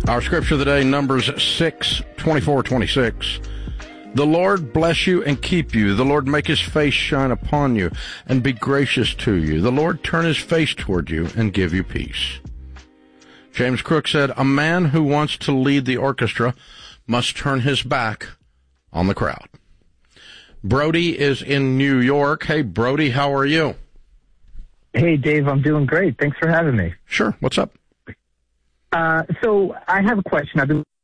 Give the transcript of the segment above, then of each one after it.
Our scripture of the day, Numbers 6:24-26. The Lord bless you and keep you. The Lord make his face shine upon you and be gracious to you. The Lord turn his face toward you and give you peace. James Crook said, a man who wants to lead the orchestra must turn his back on the crowd. Brody is in New York. Hey, Brody, how are you? Hey, Dave, I'm doing great. Thanks for having me. Sure. What's up? So I have a question.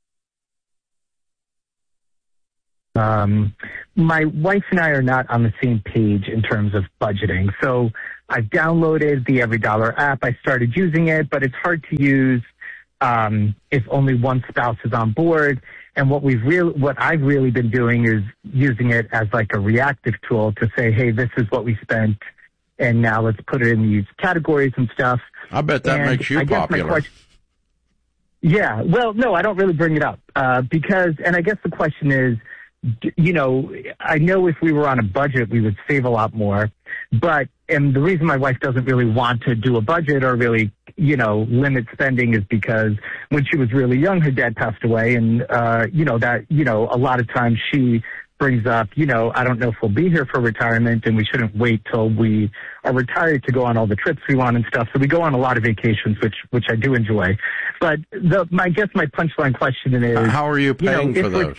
My wife and I are not on the same page in terms of budgeting. So I've downloaded the Every Dollar app. I started using it, but it's hard to use if only one spouse is on board. And what I've really been doing is using it as like a reactive tool to say, hey, this is what we spent, and now let's put it in these categories and stuff. I bet that makes you popular. Yeah, well, no, I don't really bring it up because, and I guess the question is, you know, I know if we were on a budget, we would save a lot more. And the reason my wife doesn't really want to do a budget or really, you know, limit spending is because when she was really young, her dad passed away. And, a lot of times she brings up, you know, I don't know if we'll be here for retirement and we shouldn't wait till we are retired to go on all the trips we want and stuff. So we go on a lot of vacations, which I do enjoy. But my punchline question is, how are you paying for those?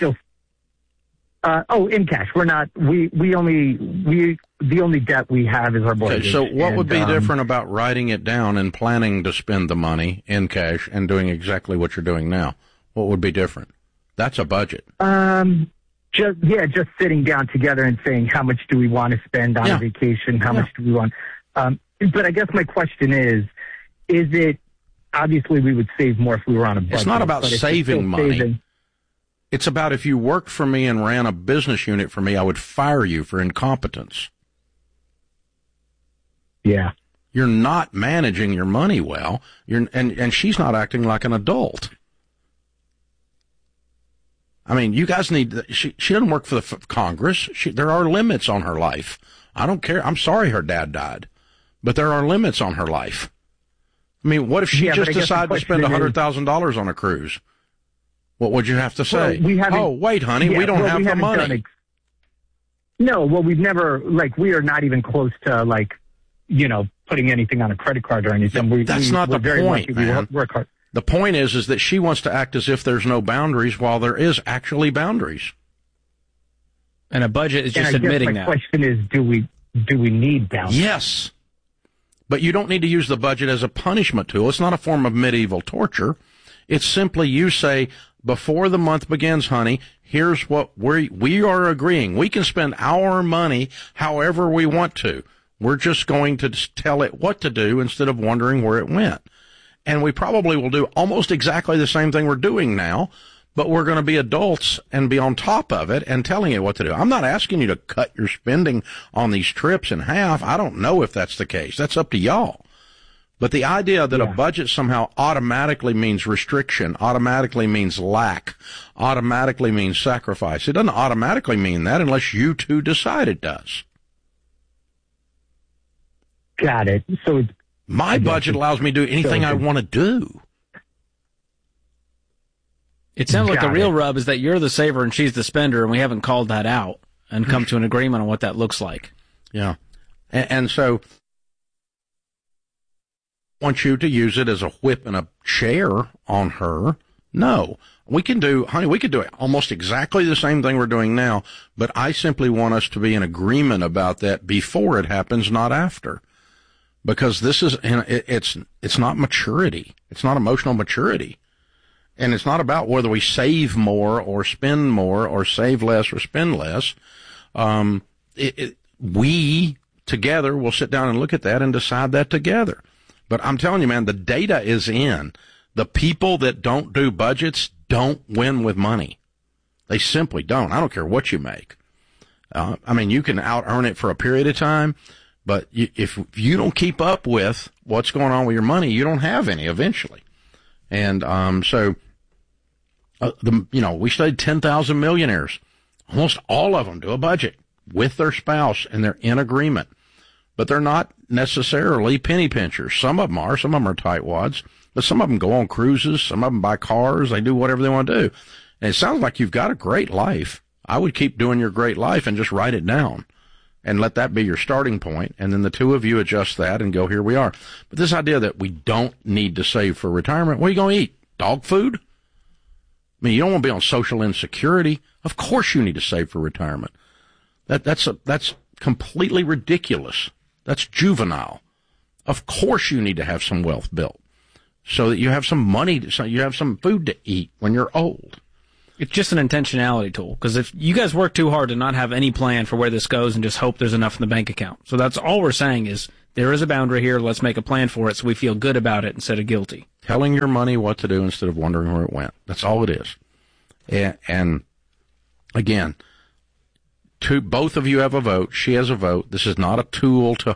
In cash. We're not, the only debt we have is our mortgage. Okay, so what would be different about writing it down and planning to spend the money in cash and doing exactly what you're doing now? What would be different? That's a budget. Just sitting down together and saying, how much do we want to spend on a vacation? How much do we want? But I guess my question is it, obviously we would save more if we were on a budget. It's not about saving money. It's about if you worked for me and ran a business unit for me, I would fire you for incompetence. Yeah. You're not managing your money well. And she's not acting like an adult. I mean, you guys she doesn't work for the Congress. There are limits on her life. I don't care. I'm sorry her dad died, but there are limits on her life. I mean, what if she just decided to spend $100,000 on a cruise? What would you have to say? Well, wait, honey, we don't have the money. No, well, we've never, we are not even close to, putting anything on a credit card or anything. That's not the point, man. We work hard. The point is that she wants to act as if there's no boundaries while there is actually boundaries. And a budget is just admitting that. My question is, do we need boundaries? Yes. But you don't need to use the budget as a punishment tool. It's not a form of medieval torture. It's simply you say, before the month begins, honey, here's what we are agreeing. We can spend our money however we want to. We're just going to tell it what to do instead of wondering where it went. And we probably will do almost exactly the same thing we're doing now, but we're going to be adults and be on top of it and telling it what to do. I'm not asking you to cut your spending on these trips in half. I don't know if that's the case. That's up to y'all. But the idea that a budget somehow automatically means restriction, automatically means lack, automatically means sacrifice. It doesn't automatically mean that unless you two decide it does. Got it. So my budget allows me to do anything I want to do. It sounds like the real rub is that you're the saver and she's the spender, and we haven't called that out and come to an agreement on what that looks like. Yeah. And so I want you to use it as a whip and a chair on her. No. We can do almost exactly the same thing we're doing now, but I simply want us to be in agreement about that before it happens, not after. Because this is, it's not maturity. It's not emotional maturity. And it's not about whether we save more or spend more or save less or spend less. We together will sit down and look at that and decide that together. But I'm telling you, man, the data is in. The people that don't do budgets don't win with money. They simply don't. I don't care what you make. You can out-earn it for a period of time, but if you don't keep up with what's going on with your money, you don't have any eventually. And we studied 10,000 millionaires. Almost all of them do a budget with their spouse, and they're in agreement. but they're not necessarily penny pinchers. Some of them are tightwads, but some of them go on cruises. Some of them buy cars. They do whatever they want to do. And it sounds like you've got a great life. I would keep doing your great life and just write it down and let that be your starting point. And then the two of you adjust that and go, here we are. But this idea that we don't need to save for retirement, what are you going to eat? Dog food? I mean, you don't want to be on social insecurity. Of course you need to save for retirement. That's completely ridiculous. That's juvenile. Of course you need to have some wealth built so that you have some money, so you have some food to eat when you're old. It's just an intentionality tool, because if you guys work too hard to not have any plan for where this goes and just hope there's enough in the bank account. So that's all we're saying is there is a boundary here. Let's make a plan for it so we feel good about it instead of guilty. Telling your money what to do instead of wondering where it went. That's all it is. And again, both of you have a vote. She has a vote. This is not a tool to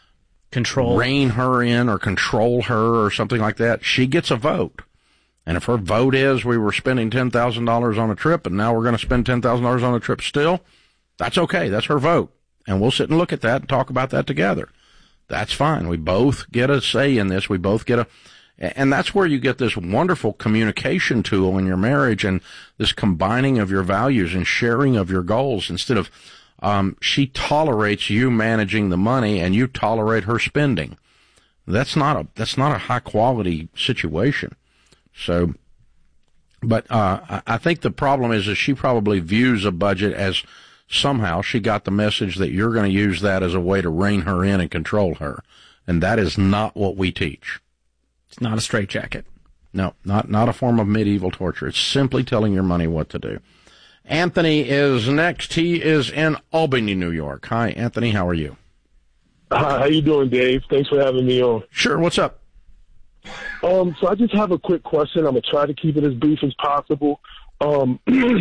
rein her in or control her or something like that. She gets a vote. And if her vote is we were spending $10,000 on a trip and now we're going to spend $10,000 on a trip still, that's okay. That's her vote. And we'll sit and look at that and talk about that together. That's fine. We both get a say in this. We both get and that's where you get this wonderful communication tool in your marriage and this combining of your values and sharing of your goals instead of, she tolerates you managing the money and you tolerate her spending. That's not a high quality situation. So, but, I think the problem is she probably views a budget as somehow she got the message that you're going to use that as a way to rein her in and control her. And that is not what we teach. It's not a straitjacket. No, not a form of medieval torture. It's simply telling your money what to do. Anthony is next. He is in Albany, New York. Hi, Anthony. How are you? Hi, how you doing, Dave? Thanks for having me on. Sure. What's up? So I just have a quick question. I'm going to try to keep it as brief as possible. So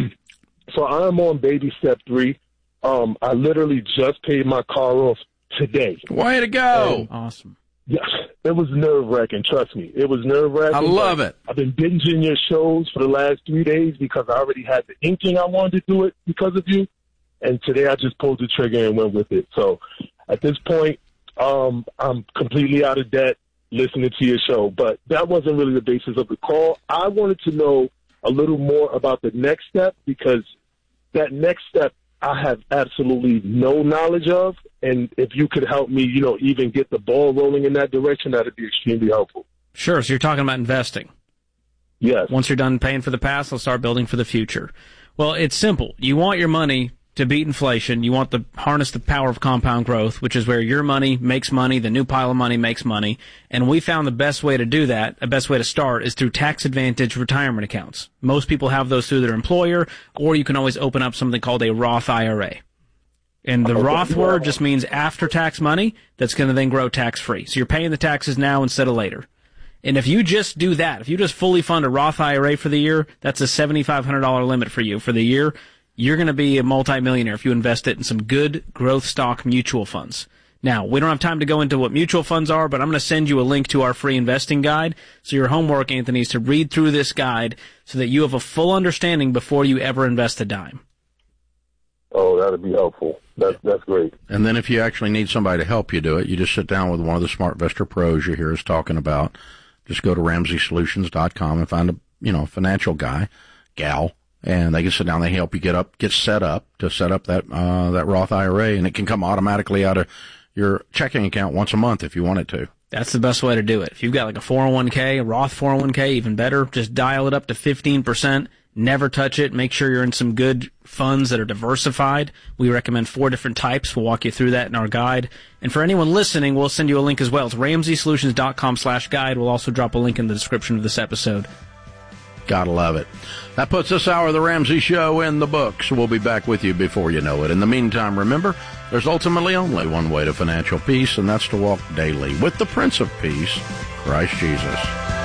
I am on baby step 3. I literally just paid my car off today. Way to go. Awesome. Yes, it was nerve-wracking. Trust me. It was nerve-wracking. I love it. I've been binging your shows for the last 3 days because I already had the inkling I wanted to do it because of you. And today I just pulled the trigger and went with it. So at this point, I'm completely out of debt listening to your show. But that wasn't really the basis of the call. I wanted to know a little more about the next step because that next step I have absolutely no knowledge of. And if you could help me, even get the ball rolling in that direction, that would be extremely helpful. Sure. So you're talking about investing. Yes. Once you're done paying for the past, let's start building for the future. Well, it's simple. You want your money to beat inflation. You want to harness the power of compound growth, which is where your money makes money, the new pile of money makes money. And we found the best way to do that, the best way to start, is through tax advantage retirement accounts. Most people have those through their employer, or you can always open up something called a Roth IRA. And the Roth word just means after-tax money that's going to then grow tax-free. So you're paying the taxes now instead of later. And if you just do that, if you just fully fund a Roth IRA for the year, that's a $7,500 limit for you for the year. You're going to be a multimillionaire if you invest it in some good growth stock mutual funds. Now, we don't have time to go into what mutual funds are, but I'm going to send you a link to our free investing guide. So your homework, Anthony, is to read through this guide so that you have a full understanding before you ever invest a dime. Oh, that would be helpful. That's great. And then if you actually need somebody to help you do it, you just sit down with one of the SmartVestor pros you hear us talking about. Just go to RamseySolutions.com and find a financial guy, gal, and they can sit down. They help you get set up that Roth IRA, and it can come automatically out of your checking account once a month if you want it to. That's the best way to do it. If you've got like a 401k, a Roth 401k, even better, just dial it up to 15%. Never touch it. Make sure you're in some good funds that are diversified. We recommend 4 different types. We'll walk you through that in our guide. And for anyone listening, we'll send you a link as well. It's RamseySolutions.com/guide. We'll also drop a link in the description of this episode. Gotta love it. That puts this hour of The Ramsey Show in the books. We'll be back with you before you know it. In the meantime, remember, there's ultimately only one way to financial peace, and that's to walk daily with the Prince of Peace, Christ Jesus.